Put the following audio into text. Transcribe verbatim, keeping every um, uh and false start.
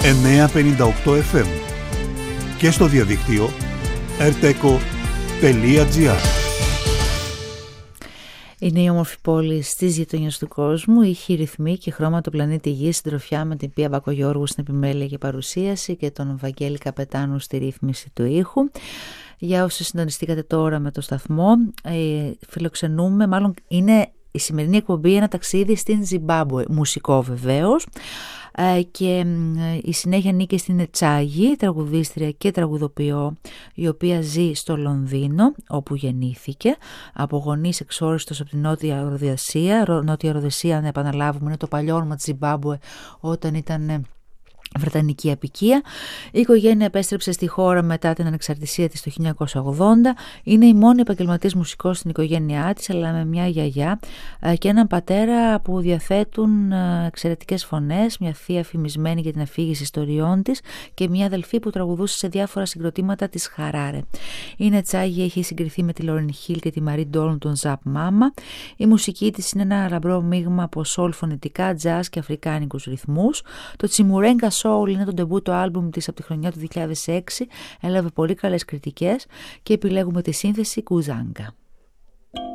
εννιακόσια πενήντα οκτώ εφ εμ και στο διαδίκτυο ερτέκο τελεία τζι άρ. Είναι η όμορφη πόλη στις γειτονιές του κόσμου, ήχοι, ρυθμοί και χρώμα του πλανήτη Γη, συντροφιά με την Πία Μπακογιώργου στην επιμέλεια και παρουσίαση και τον Βαγγέλη Καπετάνου στη ρύθμιση του ήχου. Για όσοι συντονιστήκατε τώρα με το σταθμό, ε, φιλοξενούμε, μάλλον είναι η σημερινή εκπομπή ένα ταξίδι στην Ζιμπάμπουε, μουσικό βεβαίως, ε, και ε, η συνέχεια νίκη στην Ετσάγη, τραγουδίστρια και τραγουδοποιό, η οποία ζει στο Λονδίνο, όπου γεννήθηκε, από γονείς εξόριστος από την Νότια Ροδεσία. Νότια Ροδεσία, να επαναλάβουμε, είναι το παλιό όνομα της Ζιμπάμπουε όταν ήταν βρετανική αποικία. Η οικογένεια επέστρεψε στη χώρα μετά την ανεξαρτησία της το χίλια εννιακόσια ογδόντα. Είναι η μόνη επαγγελματής μουσικός στην οικογένειά της, αλλά με μια γιαγιά και έναν πατέρα που διαθέτουν εξαιρετικές φωνές, μια θεία φημισμένη για την αφήγηση ιστοριών της και μια αδελφή που τραγουδούσε σε διάφορα συγκροτήματα της Χαράρε. Η Νετσάγη έχει συγκριθεί με τη Λόρεν Χιλ και τη Μαρί Ντόλν των Ζαπ Μάμα. Η μουσική της είναι ένα λαμπρό μείγμα από σόλ φωνητικά, jazz και αφρικάνικους ρυθμούς. Το Τσιμουρέγκα Soul είναι το ντεμπούτο άλμπουμ της από τη χρονιά του δύο χιλιάδες έξι, έλαβε πολύ καλές κριτικές και επιλέγουμε τη σύνθεση Κουζάγκα.